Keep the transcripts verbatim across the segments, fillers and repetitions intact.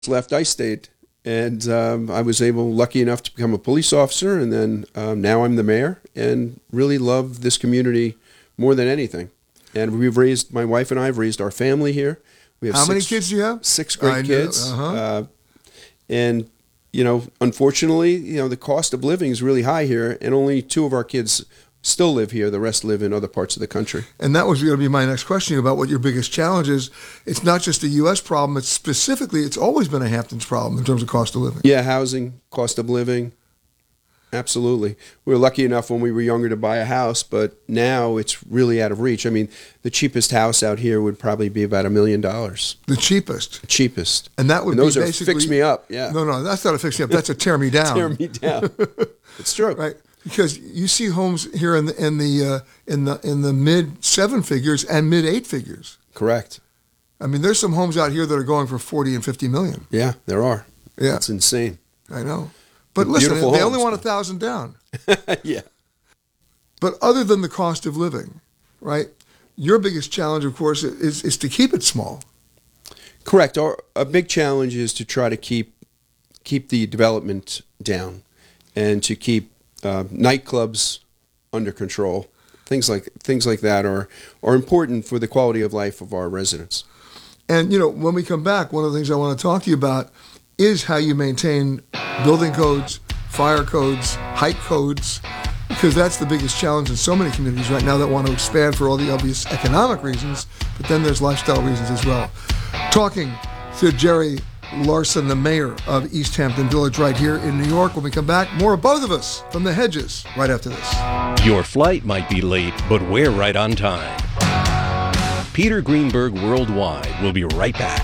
left, I stayed. And um, I was able, lucky enough to become a police officer, and then um, now I'm the mayor, and really love this community more than anything. And we've raised, my wife and I have raised our family here. We have How six, many kids do you have? Six great I kids. Uh-huh. Uh, and, you know, unfortunately, you know, the cost of living is really high here, and only two of our kids still live here. The rest live in other parts of the country. And that was going to be my next question about what your biggest challenge is. It's not just a U S problem. It's specifically, it's always been a Hamptons problem in terms of cost of living. Yeah, housing, cost of living. Absolutely. We were lucky enough when we were younger to buy a house, but now it's really out of reach. I mean, the cheapest house out here would probably be about a million dollars. The cheapest? The cheapest. And that would and those be are basically... fix me up, yeah. No, no, that's not a fix me up. That's a tear me down. Tear me down. It's true. Right. Because you see homes here in the in the uh, in the in the mid seven figures and mid eight figures. Correct. I mean, there's some homes out here that are going for forty and fifty million. Yeah, there are. Yeah, it's insane. I know, but They're listen, they homes. only want a thousand down. Yeah. But other than the cost of living, right? Your biggest challenge, of course, is is to keep it small. Correct. Our a big challenge is to try to keep keep the development down, and to keep uh, nightclubs under control. Things like things like that are are important for the quality of life of our residents. And you know, when we come back, one of the things I want to talk to you about is how you maintain building codes, fire codes, height codes, because that's the biggest challenge in so many communities right now that want to expand for all the obvious economic reasons, but then there's lifestyle reasons as well. Talking to Jerry Larson, the mayor of East Hampton Village right here in New York. When we come back, more of both of us from the Hedges right after this. Your flight might be late, but we're right on time. Peter Greenberg Worldwide will be right back.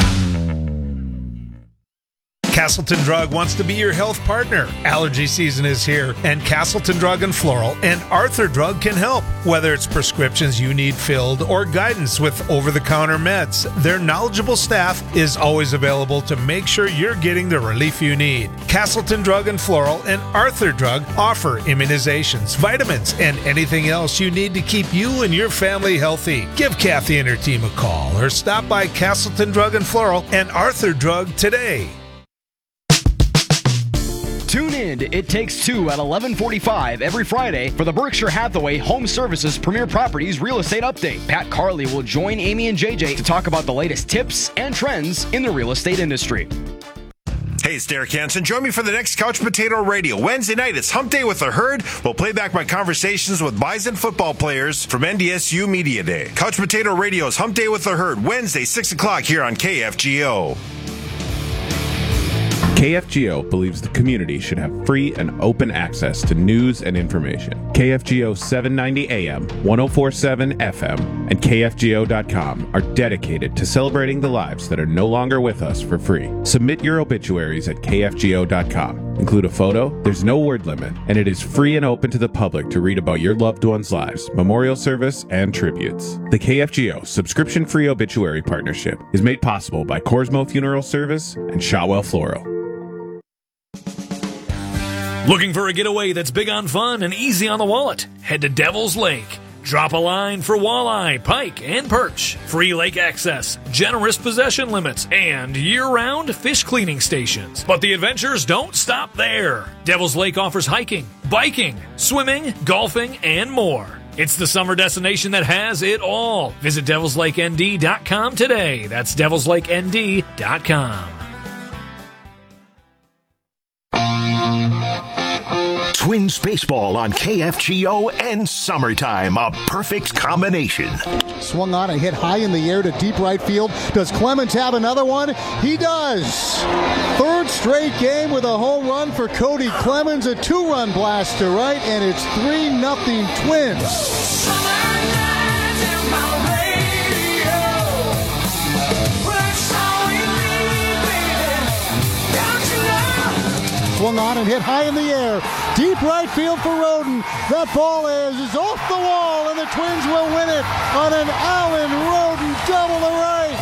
Castleton Drug wants to be your health partner. Allergy season is here, and Castleton Drug and Floral and Arthur Drug can help. Whether it's prescriptions you need filled or guidance with over-the-counter meds, their knowledgeable staff is always available to make sure you're getting the relief you need. Castleton Drug and Floral and Arthur Drug offer immunizations, vitamins, and anything else you need to keep you and your family healthy. Give Kathy and her team a call or stop by Castleton Drug and Floral and Arthur Drug today. Tune in to It Takes Two at eleven forty-five every Friday for the Berkshire Hathaway Home Services Premier Properties Real Estate Update. Pat Carley will join Amy and J J to talk about the latest tips and trends in the real estate industry. Hey, it's Derek Hansen. Join me for the next Couch Potato Radio. Wednesday night, it's Hump Day with the Herd. We'll play back my conversations with Bison football players from N D S U Media Day. Couch Potato Radio's Hump Day with the Herd, Wednesday, six o'clock here on K F G O. K F G O believes the community should have free and open access to news and information. K F G O seven ninety A M, ten forty-seven F M, and K F G O dot com are dedicated to celebrating the lives that are no longer with us for free. Submit your obituaries at K F G O dot com. Include a photo, there's no word limit, and it is free and open to the public to read about your loved ones' lives, memorial service, and tributes. The K F G O subscription-free obituary partnership is made possible by Corsmo Funeral Service and Shotwell Floral. Looking for a getaway that's big on fun and easy on the wallet? Head to Devil's Lake. Drop a line for walleye, pike, and perch. Free lake access, generous possession limits, and year-round fish cleaning stations. But the adventures don't stop there. Devil's Lake offers hiking, biking, swimming, golfing, and more. It's the summer destination that has it all. Visit devils lake N D dot com today. That's devils lake N D dot com. Twins baseball on K F G O and summertime, a perfect combination. Swung on and hit high in the air to deep right field. Does Clemens have another one? He does. Third straight game with a home run for Cody Clemens, a two-run blast to right, and it's three nothing Twins. Swung on and hit high in the air. Deep right field for Roden. That ball is, is off the wall, and the Twins will win it on an Allen Roden double to right.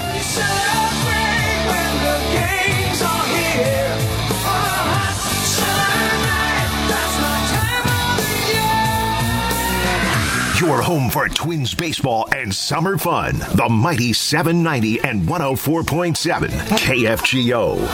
Your your home for Twins baseball and summer fun. The mighty seven ninety and one oh four point seven K F G O.